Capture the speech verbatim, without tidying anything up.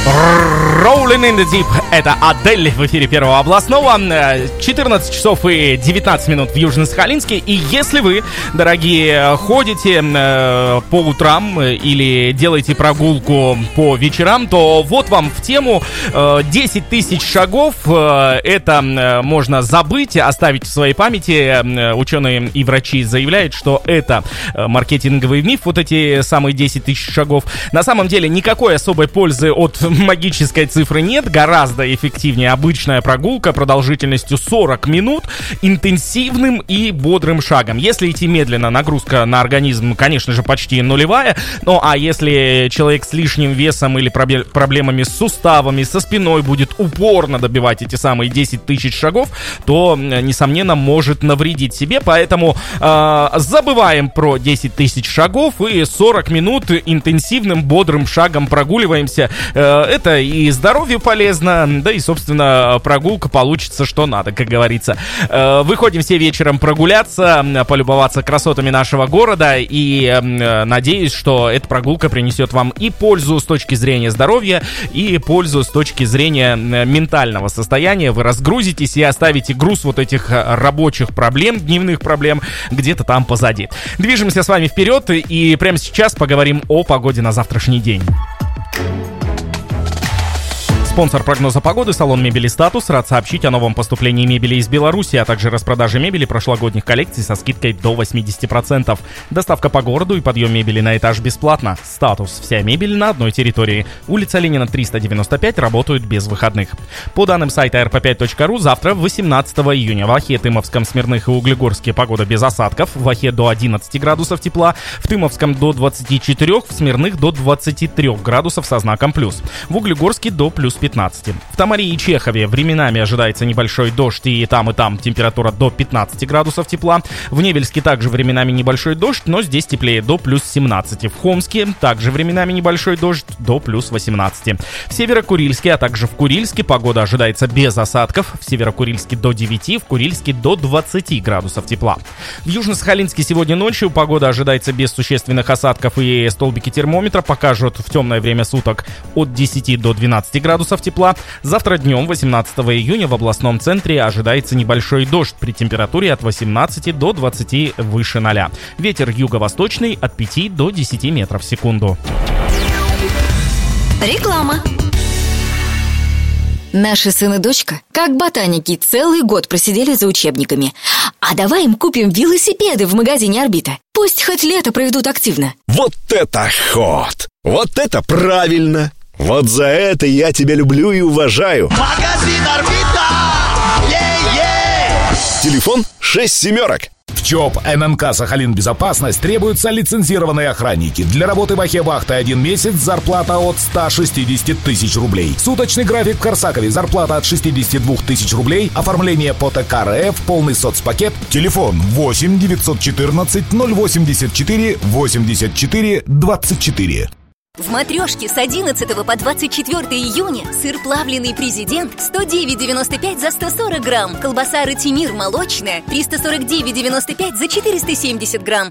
Rolling in the Deep — это Адель в эфире Первого областного. четырнадцать часов и девятнадцать минут в Южно-Сахалинске. И если вы, дорогие, ходите э, по утрам или делаете прогулку по вечерам, то вот вам в тему э, десять тысяч шагов. Э, это э, можно забыть, оставить в своей памяти. Э, ученые и врачи заявляют, что это э, маркетинговый миф, вот эти самые десять тысяч шагов. На самом деле никакой особой пользы от магической цифры нет. Гораздо эффективнее обычная прогулка продолжительностью сорок минут интенсивным и бодрым шагом. Если идти медленно, нагрузка на организм, конечно же, почти нулевая. Ну а если человек с лишним весом или проблемами с суставами, со спиной будет упорно добивать эти самые десять тысяч шагов, то, несомненно, может навредить себе. Поэтому э, забываем про десять тысяч шагов и сорок минут интенсивным бодрым шагом прогуливаемся. Э, это и здоровью полезно, да и, собственно, прогулка получится что надо, как говорится. Э, выходим все вечером прогуляться, полюбоваться красотами нашего города, и э, надеюсь, что эта прогулка принесет вам и пользу с точки зрения здоровья, и пользу с точки зрения ментального состояния. Вы разгрузитесь и оставите груз вот этих рабочих проблем, дневных проблем где-то там позади. Движемся с вами вперед, и прямо сейчас поговорим о погоде на завтрашний день. Спонсор прогноза погоды — салон мебели «Статус». Рад сообщить о новом поступлении мебели из Беларуси, а также распродаже мебели прошлогодних коллекций со скидкой до восемьдесят процентов. Доставка по городу и подъем мебели на этаж бесплатно. «Статус». Вся мебель на одной территории. Улица Ленина, триста девяносто пять, работают без выходных. По данным сайта эр пэ пять точка ру, завтра, восемнадцатого июня, в Охе, Тымовском, Смирных и Углегорске погода без осадков. В Охе до одиннадцати градусов тепла, в Тымовском до двадцати четырёх, в Смирных до двадцати трёх градусов со знаком плюс. В Углегорске до плюс пятнадцати. В Тамаре и Чехове временами ожидается небольшой дождь, и там и там температура до пятнадцати градусов тепла. В Невельске также временами небольшой дождь, но здесь теплее, до плюс семнадцати. В Хомске также временами небольшой дождь, до плюс восемнадцати. В Северо-Курильске, а также в Курильске погода ожидается без осадков. В Северо-Курильске до девяти, в Курильске до двадцати градусов тепла. В Южно-Сахалинске сегодня ночью погода ожидается без существенных осадков, и столбики термометра покажут в темное время суток от десяти до двенадцати градусов тепла. Завтра днем, восемнадцатого июня, в областном центре ожидается небольшой дождь при температуре от восемнадцати до двадцати выше ноля. Ветер юго-восточный от пяти до десяти метров в секунду. Реклама. Наши сын и дочка, как ботаники, целый год просидели за учебниками. А давай им купим велосипеды в магазине «Орбита». Пусть хоть лето проведут активно. Вот это ход! Вот это правильно! Вот за это я тебя люблю и уважаю. Магазин «Орбита». Е-е! Телефон шесть семерок. В ЧОП эн эн ка «Сахалин Безопасность» требуются лицензированные охранники. Для работы в Охе вахты один месяц, зарплата от ста шестидесяти тысяч рублей. Суточный график в Корсакове, зарплата от шестидесяти двух тысяч рублей. Оформление по тэ ка эр эф, полный соцпакет. Телефон восемь девятьсот четырнадцать ноль восемьдесят четыре восемьдесят четыре двадцать четыре. В «Матрешке» с одиннадцатого по двадцать четвёртое июня сыр плавленый «Президент» сто девять девяносто пять за сто сорок грамм. Колбаса «Ратимир» молочная триста сорок девять девяносто пять за четыреста семьдесят грамм.